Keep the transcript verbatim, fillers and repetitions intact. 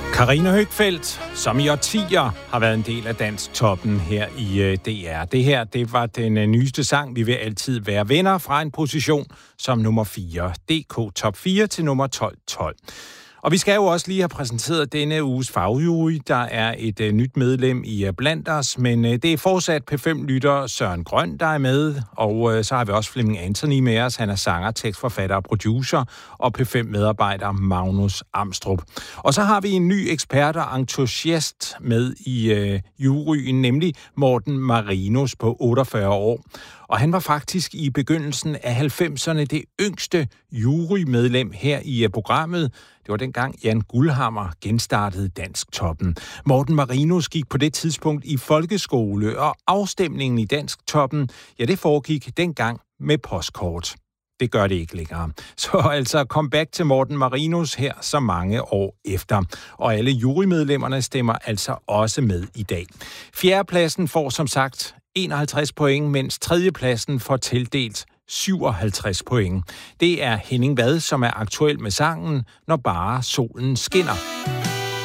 Carina Høgfeldt, som i årtier har været en del af dansk toppen her i D R. Det her, det var den nyeste sang, Vi vil altid være venner, fra en position som nummer fire. D K Top fire til nummer tolv tolv. Og vi skal jo også lige have præsenteret denne uges fagjury. Der er et uh, nyt medlem i uh, blandt os, men uh, det er fortsat P fem-lytter Søren Grøn, der er med. Og uh, så har vi også Flemming Anthony med os. Han er sanger, tekstforfatter og producer. Og P fem-medarbejder Magnus Amstrup. Og så har vi en ny ekspert og entusiast med i uh, juryen, nemlig Morten Marinus på otteogfyrre år. Og han var faktisk i begyndelsen af halvfemserne det yngste jurymedlem her i programmet. Det var dengang Jan Guldhammer genstartede Dansktoppen. Morten Marinus gik på det tidspunkt i folkeskole, og afstemningen i Dansktoppen, ja, det foregik dengang med postkort. Det gør det ikke længere. Så altså comeback til Morten Marinus her så mange år efter. Og alle jurymedlemmerne stemmer altså også med i dag. Fjerdepladsen får som sagt enoghalvtreds point, mens tredjepladsen får tildelt syvoghalvtreds point. Det er Henning Vad, som er aktuel med sangen Når bare solen skinner.